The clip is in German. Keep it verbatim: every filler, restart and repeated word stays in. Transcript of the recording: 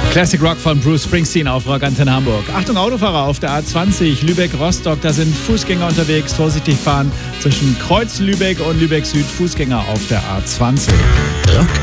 Classic Rock von Bruce Springsteen auf Rock Antenne Hamburg. Achtung, Autofahrer auf der A zwanzig, Lübeck-Rostock, da sind Fußgänger unterwegs. Vorsichtig fahren zwischen Kreuz Lübeck und Lübeck Süd, Fußgänger auf der A zwanzig. Rock